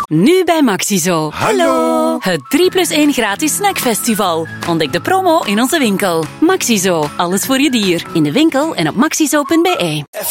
Nu bij Maxizo. Hallo! Het 3+1 gratis snackfestival. Ontdek de promo in onze winkel. Maxizo, alles voor je dier. In de winkel en op maxizo.be.